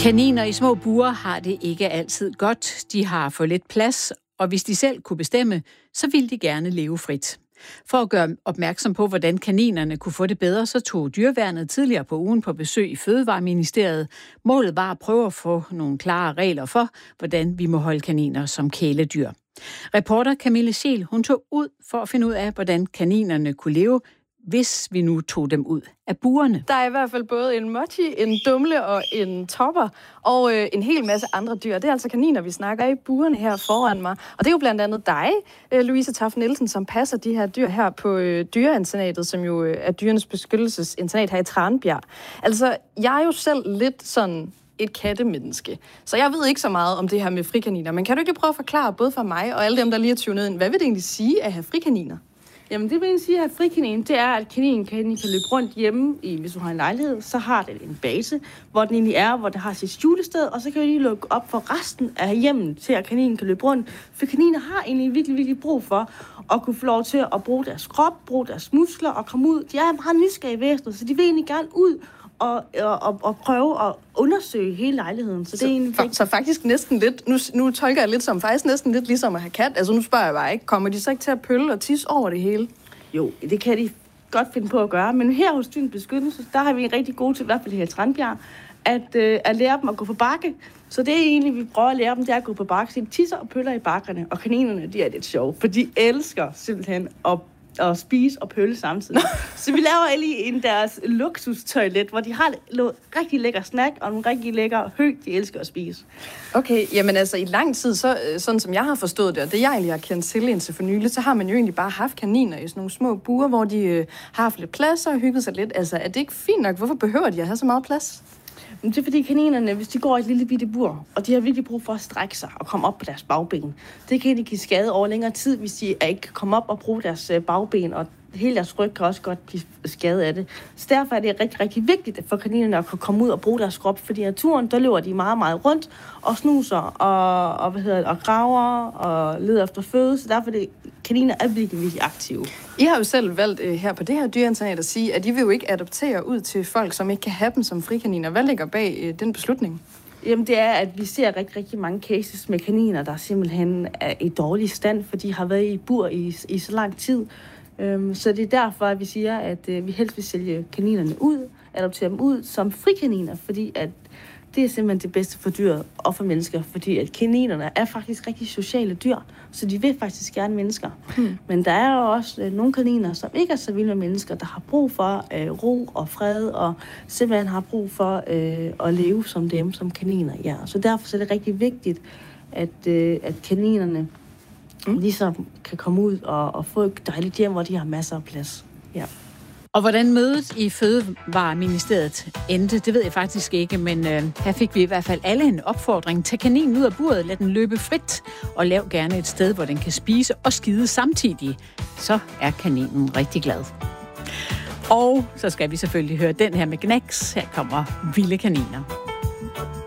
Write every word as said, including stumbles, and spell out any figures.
Kaniner i små bure har det ikke altid godt. De har for lidt plads, og hvis de selv kunne bestemme, så ville de gerne leve frit. For at gøre opmærksom på, hvordan kaninerne kunne få det bedre, så tog Dyreværnet tidligere på ugen på besøg i Fødevareministeriet. Målet var at prøve at få nogle klare regler for, hvordan vi må holde kaniner som kæledyr. Reporter Camille Scheel, hun tog ud for at finde ud af, hvordan kaninerne kunne leve, hvis vi nu tog dem ud af burene. Der er i hvert fald både en mochi, en dumle og en topper, og øh, en hel masse andre dyr. Det er altså kaniner, vi snakker i burene her foran mig. Og det er jo blandt andet dig, øh, Louise Taff Nielsen, som passer de her dyr her på øh, dyreinternatet, som jo øh, er dyrenes beskyttelsesinternat her i Tranbjerg. Altså, jeg er jo selv lidt sådan et kattemenneske, så jeg ved ikke så meget om det her med frikaniner. Men kan du ikke lige prøve at forklare, både for mig og alle dem, der lige er tunet ind, hvad vil det egentlig sige at have frikaniner? Jamen det vil jeg sige, at frikanin, det er, at kaninen kan, kan løbe rundt hjemme, i, hvis du har en lejlighed, så har den en base, hvor den egentlig er, hvor der har sit skjulested, og så kan vi lige lukke op for resten af hjemmet, til at kaninen kan løbe rundt. For kaniner har egentlig virkelig, virkelig brug for at kunne få lov til at bruge deres krop, bruge deres muskler og komme ud. De er meget nysgerrige væsener, så de vil egentlig gerne ud og, og, og prøve at undersøge hele lejligheden. Så, det så, er egentlig fa- så faktisk næsten lidt, nu, nu tolker jeg lidt som, faktisk næsten lidt ligesom at have kat. Altså nu spørger jeg bare ikke, kommer de så ikke til at pølle og tisse over det hele? Jo, det kan de godt finde på at gøre, men her hos Dyrenes Beskyttelse, der har vi en rigtig god til, i hvert fald her i Tranbjerg, at, øh, at lære dem at gå på bakke. Så det er egentlig, vi prøver at lære dem, det er at gå på bakke. Så de tisser og pøller i bakkerne, og kaninerne, de er lidt sjove, for de elsker simpelthen at og spise og pølle samtidig. Så vi laver lige en deres luksustoilet, hvor de har lo- rigtig lækker snack og nogle rigtig lækker hø, de elsker at spise. Okay, jamen altså i lang tid, så, sådan som jeg har forstået det, og det jeg egentlig har kendt til indtil for nylig, så har man jo egentlig bare haft kaniner i sådan nogle små bure, hvor de øh, har haft lidt plads og hygget sig lidt. Altså er det ikke fint nok? Hvorfor behøver de at have så meget plads? Men det er fordi kaninerne, hvis de går i et lille bitte bur, og de har virkelig brug for at strække sig og komme op på deres bagben, det kan de give skade over længere tid, hvis de ikke kan komme op og bruge deres bagben, og hele deres ryg kan også godt blive skadet af det. Så derfor er det rigtig, rigtig vigtigt for kaninerne at kunne komme ud og bruge deres krop, fordi i naturen, der løber de meget, meget rundt og snuser og, og, hvad hedder det, og graver og leder efter føde, så derfor er det, kaniner er virkelig, virkelig aktive. I har jo selv valgt øh, her på det her dyreinternat at sige, at I vil jo ikke adoptere ud til folk, som ikke kan have dem som frikaniner. Hvad ligger bag øh, den beslutning? Jamen det er, at vi ser rigtig, rigtig mange cases med kaniner, der simpelthen er i dårlig stand, for de har været i bur i, i så lang tid. Um, så det er derfor, at vi siger, at uh, vi helst vil sælge kaninerne ud, adoptere dem ud som frikaniner, fordi at det er simpelthen det bedste for dyr og for mennesker, fordi at kaninerne er faktisk rigtig sociale dyr, så de vil faktisk gerne mennesker. Hmm. Men der er jo også uh, nogle kaniner, som ikke er så vilde med mennesker, der har brug for uh, ro og fred, og simpelthen har brug for uh, at leve som dem, som kaniner. Ja. Så derfor er det rigtig vigtigt, at, uh, at kaninerne Mm. ligesom kan komme ud og, og få et dejligt hjem, hvor de har masser af plads. Ja. Og hvordan mødet i Fødevareministeriet endte, det ved jeg faktisk ikke, men øh, her fik vi i hvert fald alle en opfordring. Tag kaninen ud af buret, lad den løbe frit, og lav gerne et sted, hvor den kan spise og skide samtidig. Så er kaninen rigtig glad. Og så skal vi selvfølgelig høre den her med Gnags. Her kommer Vilde Kaniner.